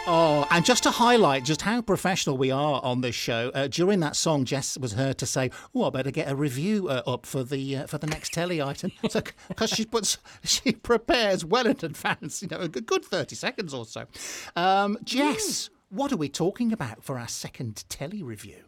Oh, and just to highlight just how professional we are on this show, during that song, Jess was heard to say, "Oh, I better get a review up for the next telly item." So, because she prepares well in advance, a good 30 seconds or so. Jess, what are we talking about for our second telly review?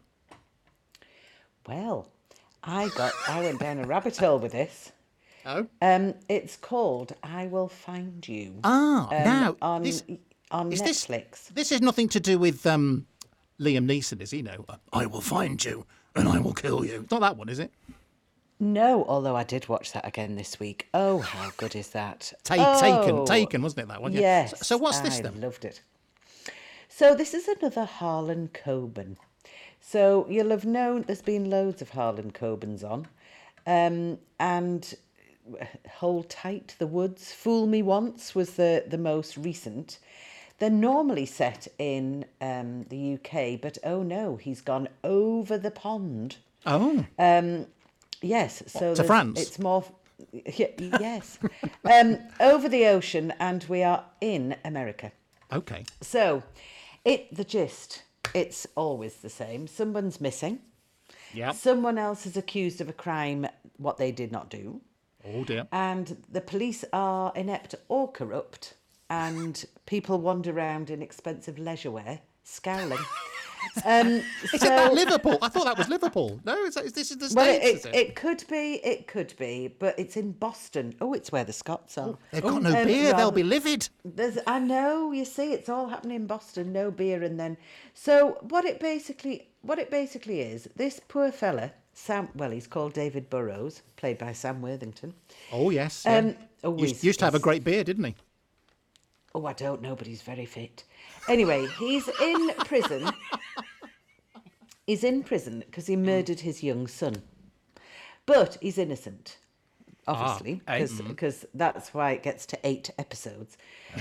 Well, I went down a rabbit hole with this. Oh, It's called "I Will Find You." now on is Netflix. This is nothing to do with Liam Neeson, is he? No, I will find you and I will kill you. It's not that one, is it? No, although I did watch that again this week. Oh, how good is that? Taken, wasn't it, that one? Yeah. Yes. So what's this then? I loved it. So this is another Harlan Coben. So you'll have known there's been loads of Harlan Cobens on. And Hold Tight, The Woods, Fool Me Once was the most recent. They're normally set in the UK, but oh no, he's gone over the pond. Oh. Yes, so to France? It's more. Yes, over the ocean, and we are in America. Okay. So, the gist. It's always the same. Someone's missing. Yeah. Someone else is accused of a crime what they did not do. Oh dear. And the police are inept or corrupt, and people wander around in expensive leisure wear, scowling. Is that Liverpool? I thought that was Liverpool. No, this is the States, Well, is it? it could be, but it's in Boston. Oh, it's where the Scots are. They've got no beer. They'll be livid. I know. You see, it's all happening in Boston. No beer, and then so what it basically is. This poor fella, Sam. Well, he's called David Burrows, played by Sam Worthington. Oh yes. Yeah. Used to have a great beer, didn't he? Oh, I don't know, but he's very fit. Anyway, he's in prison. He's in prison because he murdered his young son. But he's innocent, obviously, because that's why it gets to 8 episodes.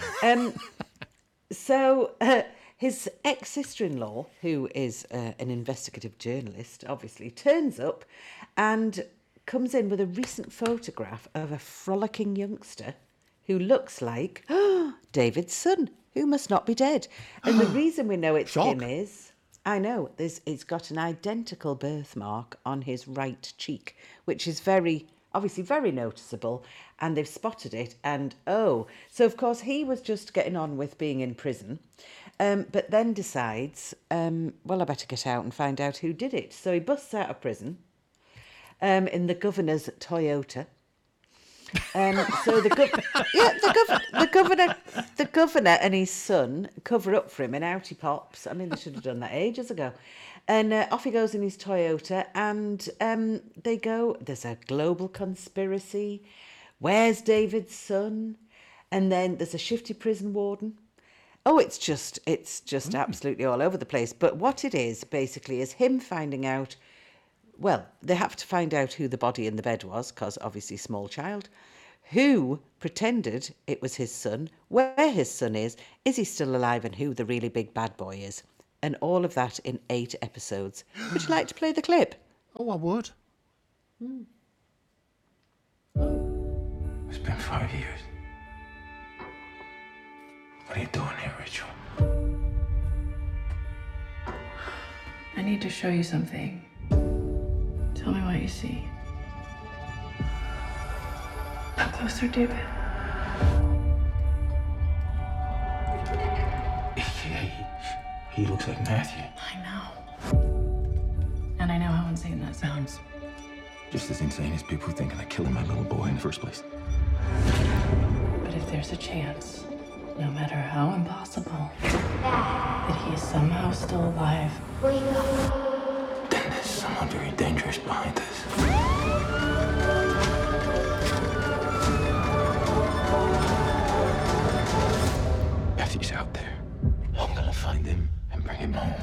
So his ex-sister-in-law, who is an investigative journalist, obviously, turns up and comes in with a recent photograph of a frolicking youngster who looks like David's son, who must not be dead. And the reason we know it's him is, I know, he's got an identical birthmark on his right cheek, which is obviously very noticeable, and they've spotted it, and so of course he was just getting on with being in prison, but then decides, well, I better get out and find out who did it. So he busts out of prison in the governor's Toyota. So the governor and his son cover up for him, and out he pops. I mean, they should have done that ages ago. And off he goes in his Toyota, and they go. There's a global conspiracy. Where's David's son? And then there's a shifty prison warden. Oh, it's just absolutely all over the place. But what it is basically is him finding out. Well, they have to find out who the body in the bed was, because obviously small child, who pretended it was his son, where his son is he still alive, and who the really big bad boy is. And all of that in 8 episodes. Would you like to play the clip? Oh, I would. It's been 5 years. What are you doing here, Rachel? I need to show you something. Tell me what you see. Come closer, David. He looks like Matthew. I know. And I know how insane that sounds. Just as insane as people thinking of killing my little boy in the first place. But if there's a chance, no matter how impossible, that he is somehow still alive, Then there's someone very dangerous behind this. Matthew's out there. I'm gonna find him and bring him home.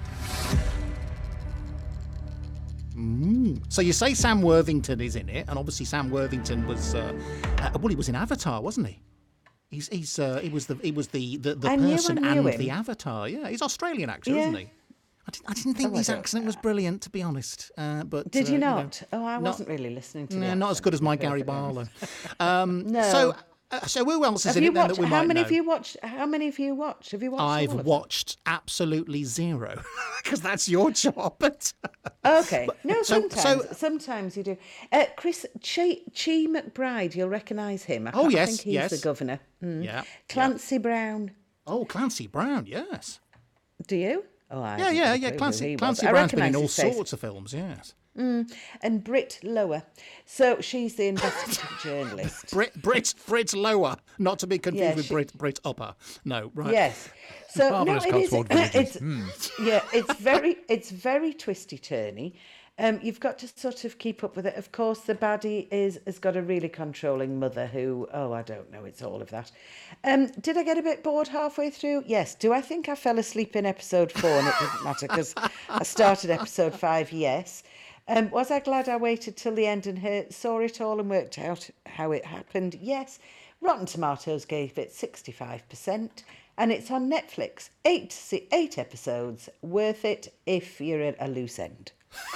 So you say Sam Worthington is in it, and obviously Sam Worthington was, he was in Avatar, wasn't he? He was the person and the Avatar. Yeah, he's Australian actor, isn't he? I didn't think his accent was brilliant, to be honest. But did you not? I wasn't really listening to it. Not as good as my Gary Barlow. No. So So who else is Have in you it then watched? that we How might many know? have you watched? How many have you watched? Have you watched? all I've of them? watched absolutely zero because that's your job. But Okay. No, so- sometimes you do. Chris Chi McBride, you'll recognise him. Oh, I yes, think he's yes. the governor. yeah. Clancy Brown. Oh, Clancy Brown, yes. Do you? Oh, I Yeah, haven't yeah, got a yeah. clue who Clancy, he was. Clancy I Brown's been in recognise all his face. sorts of films, yes. And Britt Lower. So she's the investigative journalist. Brit Lower, not to be confused Yeah, with she- Brit Upper. No, right. Yes. So no, Marvellous it is. Cotswold villages. It's very twisty turny. You've got to sort of keep up with it. Of course, the baddie has got a really controlling mother who, I don't know, it's all of that. Did I get a bit bored halfway through? Yes. Do I think I fell asleep in episode 4 and it didn't matter because I started episode 5? Yes. Was I glad I waited till the end and saw it all and worked out how it happened? Yes. Rotten Tomatoes gave it 65%, and it's on Netflix. 8 episodes, worth it if you're at a loose end.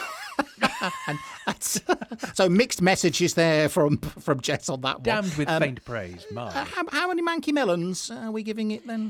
So mixed messages there from Jess on that one. Damned with faint praise, Mark. How many Manky Melons are we giving it then?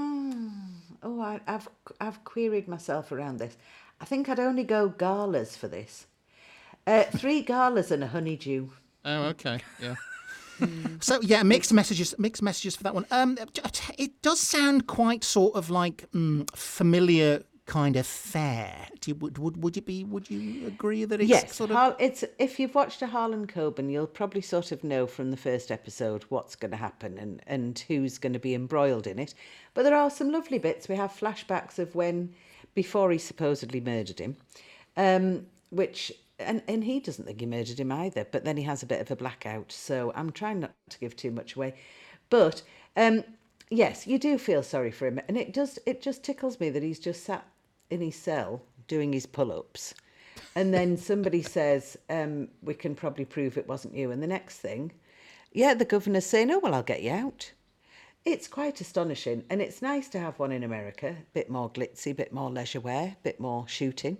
I've queried myself around this. I think I'd only go galas for this. 3 galas and a honeydew. Oh, okay, yeah. So yeah, mixed messages for that one. It does sound quite sort of like familiar kind of fare. Would you agree that it's Yes, sort of it's if you've watched a Harlan Coben, you'll probably sort of know from the first episode what's going to happen and who's going to be embroiled in it. But there are some lovely bits. We have flashbacks of before he supposedly murdered him, which and he doesn't think he murdered him either. But then he has a bit of a blackout. So I'm trying not to give too much away, but yes, you do feel sorry for him, and it just tickles me that he's just sat in his cell doing his pull-ups, and then somebody says, we can probably prove it wasn't you, and the next thing, the governor's saying, oh well, I'll get you out. It's quite astonishing, and it's nice to have one in America, a bit more glitzy, a bit more leisure wear, a bit more shooting.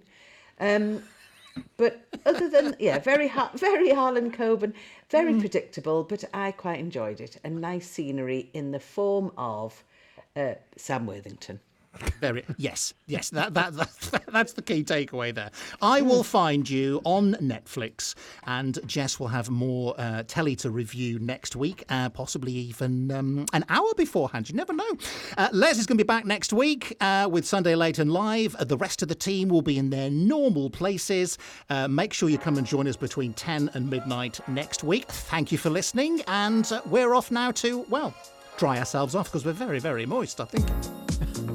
But other than, very Harlan Coben, very predictable, but I quite enjoyed it. And nice scenery in the form of Sam Worthington. very yes. That's the key takeaway there. I will find you on Netflix, and Jess will have more telly to review next week, possibly even an hour beforehand. You never know. Les is going to be back next week with Sunday Late and Live. The rest of the team will be in their normal places. Make sure you come and join us between 10 and midnight next week. Thank you for listening, and we're off now to, dry ourselves off because we're very, very moist, I think.